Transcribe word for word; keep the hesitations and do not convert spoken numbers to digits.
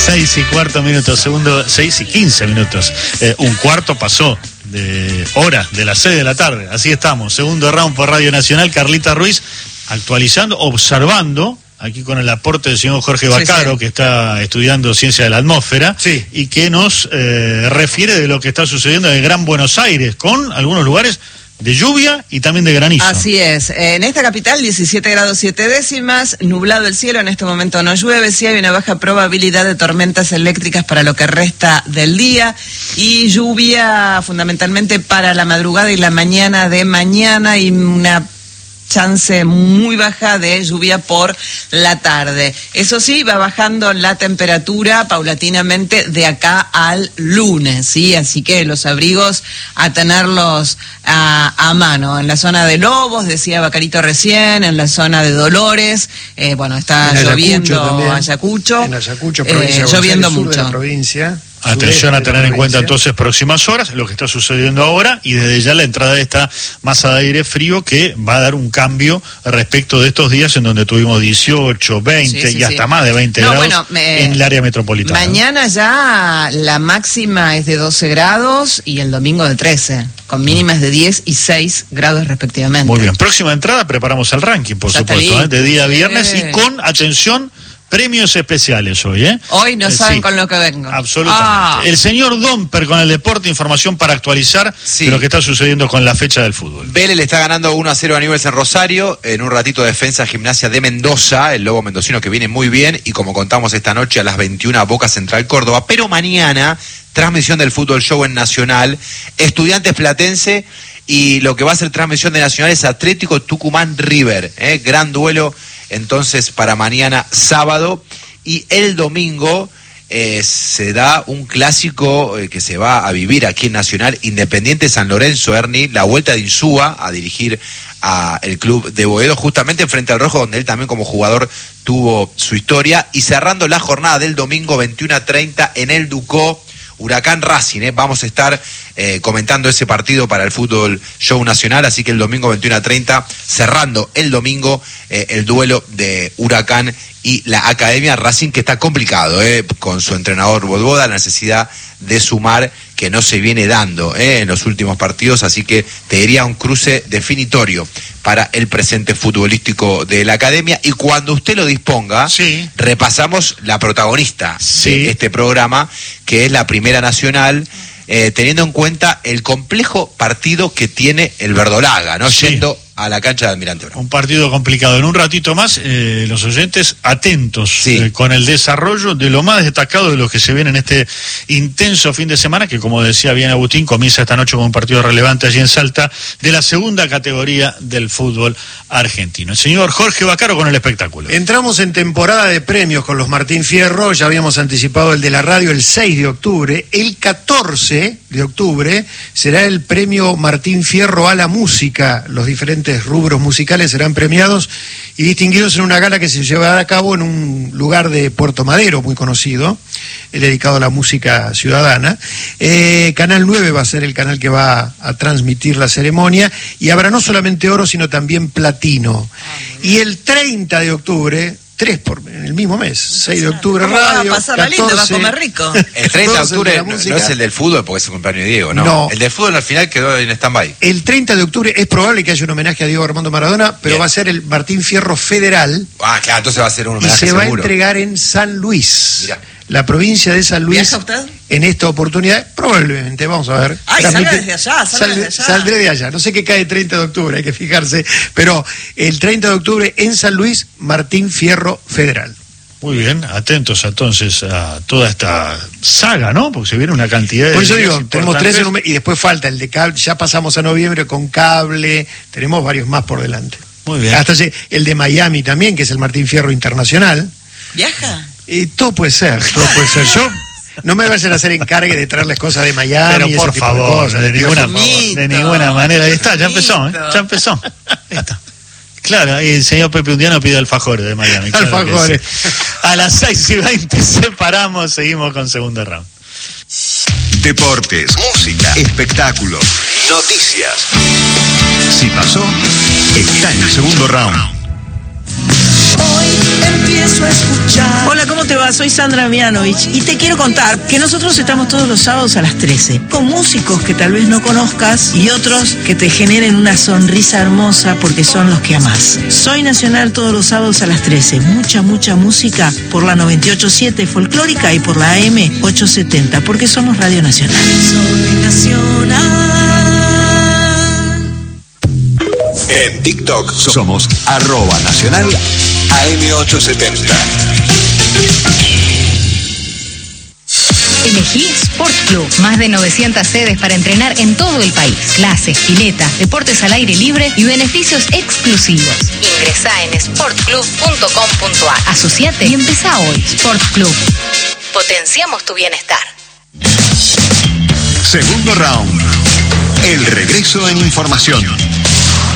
Seis y cuarto minutos, segundo, seis y quince minutos. Eh, un cuarto pasó de hora, de las seis de la tarde. Así estamos, segundo round por Radio Nacional. Carlita Ruiz actualizando, observando, aquí con el aporte del señor Jorge Vaccaro, sí, sí, que está estudiando ciencia de la atmósfera, sí, y que nos eh, refiere de lo que está sucediendo en el Gran Buenos Aires, con algunos lugares de lluvia y también de granizo. Así es. En esta capital, diecisiete grados siete décimas, nublado el cielo, en este momento no llueve, sí hay una baja probabilidad de tormentas eléctricas para lo que resta del día y lluvia fundamentalmente para la madrugada y la mañana de mañana y una chance muy baja de lluvia por la tarde. Eso sí, va bajando la temperatura paulatinamente de acá al lunes, ¿sí? Así que los abrigos a tenerlos a, a mano. En la zona de Lobos, decía Vaccarito recién, en la zona de Dolores, eh, bueno, está en lloviendo Ayacucho, Ayacucho, en Ayacucho, provincia eh, de lloviendo sur mucho. De la provincia. Atención a tener en cuenta entonces próximas horas, lo que está sucediendo ahora y desde ya la entrada de esta masa de aire frío que va a dar un cambio respecto de estos días en donde tuvimos dieciocho, veinte sí, sí, y hasta sí. más de veinte no, grados bueno, me, en el área metropolitana. Mañana ya la máxima es de doce grados y el domingo de trece, con mínimas de diez y seis grados respectivamente. Muy bien, próxima entrada preparamos el ranking, por ya supuesto, ¿eh? de día viernes sí. y con, atención, premios especiales hoy, ¿eh? Hoy no eh, saben sí, con lo que vengo. Absolutamente. Ah. El señor Domper con el deporte, información para actualizar sí. de lo que está sucediendo con la fecha del fútbol. Vélez le está ganando uno a cero a Newell's en Rosario. En un ratito Defensa Gimnasia de Mendoza, el lobo mendocino que viene muy bien. Y como contamos esta noche a las veintiuna, Boca Central Córdoba. Pero mañana, transmisión del Fútbol Show en Nacional. Estudiantes Platense. Y lo que va a ser transmisión de Nacional es Atlético Tucumán River. ¿eh? Gran duelo. Entonces, para mañana sábado y el domingo eh, se da un clásico eh, que se va a vivir aquí en Nacional, Independiente San Lorenzo, Ernie, la vuelta de Insúa a dirigir a el club de Boedo, justamente frente al Rojo, donde él también como jugador tuvo su historia, y cerrando la jornada del domingo veintiuno a treinta en el Ducó, Huracán Racing, ¿eh? Vamos a estar eh, comentando ese partido para el Fútbol Show Nacional, así que el domingo veintiuno a treinta, cerrando el domingo eh, el duelo de Huracán y la Academia Racing, que está complicado, ¿eh? Con su entrenador Bodboda, la necesidad de sumar que no se viene dando ¿eh? en los últimos partidos, así que te diría un cruce definitorio para el presente futbolístico de la Academia. Y cuando usted lo disponga, sí. repasamos la protagonista sí. de este programa, que es la Primera Nacional, eh, teniendo en cuenta el complejo partido que tiene el verdolaga, ¿no? Sí. Yendo a la cancha de Almirante Brown. Un partido complicado. En un ratito más, eh, los oyentes atentos sí. eh, con el desarrollo de lo más destacado de lo que se viene en este intenso fin de semana, que como decía bien Agustín, comienza esta noche con un partido relevante allí en Salta, de la segunda categoría del fútbol argentino. El señor Jorge Vaccaro con el espectáculo. Entramos en temporada de premios con los Martín Fierro, ya habíamos anticipado el de la radio el seis de octubre, el catorce de octubre será el premio Martín Fierro a la música, los diferentes rubros musicales serán premiados y distinguidos en una gala que se llevará a cabo en un lugar de Puerto Madero muy conocido, dedicado a la música ciudadana. Eh, Canal nueve va a ser el canal que va a, a transmitir la ceremonia y habrá no solamente oro sino también platino. Ah, y el treinta de octubre, tres por en el mismo mes, seis de octubre radio, va a pasar lindo, va a comer rico. El treinta de octubre no, no es el del fútbol porque es el cumpleaños de Diego, ¿no? No. El del fútbol al final quedó en stand-by. El treinta de octubre es probable que haya un homenaje a Diego Armando Maradona, pero Bien. va a ser el Martín Fierro Federal. Ah, claro, entonces va a ser un homenaje y se seguro. va a entregar en San Luis. Mirá. La provincia de San Luis. ¿Viaja usted? En esta oportunidad, probablemente, vamos a ver. Ay, salga desde allá, salga desde allá. Saldré de allá, no sé qué cae el treinta de octubre, hay que fijarse, pero el treinta de octubre en San Luis, Martín Fierro Federal. Muy bien, atentos entonces a toda esta saga, ¿no? Porque se viene una cantidad de... Por eso digo, tenemos tres en un mes, y después falta el de cable, ya pasamos a noviembre con cable, tenemos varios más por delante. Muy bien. Hasta el de Miami también, que es el Martín Fierro Internacional. ¿Viaja? Y todo puede ser, todo puede ser. Yo... No me vayan a hacer encargue de traerles cosas de Miami. Pero por ese favor, tipo de, cosas, de, ninguna, de ninguna manera. Ahí está, ya empezó, ¿eh? Ya empezó. Ahí está. Claro, y el señor Pepe Undiano pide alfajores de Miami. Claro alfajores. Sí. A las seis y veinte separamos, seguimos con segundo round. Deportes, música, espectáculos, noticias. Si pasó, está en el segundo round. Hoy empiezo a escuchar. Hola, ¿cómo te va? Soy Sandra Mianovich y te quiero contar que nosotros estamos todos los sábados a las trece con músicos que tal vez no conozcas y otros que te generen una sonrisa hermosa porque son los que amás. Soy Nacional todos los sábados a las trece. Mucha, mucha música por la noventa y ocho punto siete folclórica y por la A M ochocientos setenta porque somos Radio Nacional. Soy Nacional. En TikTok somos arroba nacional A M ochocientos setenta. Elegí Sport Club. Más de novecientas sedes para entrenar en todo el país. Clases, pileta, deportes al aire libre y beneficios exclusivos. Ingresá en sport club punto com punto a r. Asociate y empezá hoy. Sport Club. Potenciamos tu bienestar. Segundo round. El regreso en información.